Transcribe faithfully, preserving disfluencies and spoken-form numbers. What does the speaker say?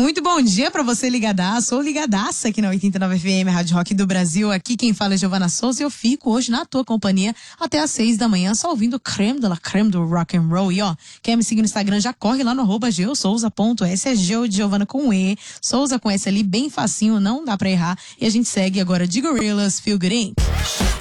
Muito bom dia pra você ligadaço, sou ligadaça aqui na oitenta e nove F M, Rádio Rock do Brasil. Aqui quem fala é Giovana Souza e eu fico hoje na tua companhia até às seis da manhã, só ouvindo creme de la creme do rock and roll. E ó, quer me seguir no Instagram, já corre lá no arroba geosouza.s, é Geo de Giovana com E, Souza com S ali, bem facinho, não dá pra errar. E a gente segue agora de Gorillaz, Feel Good Inc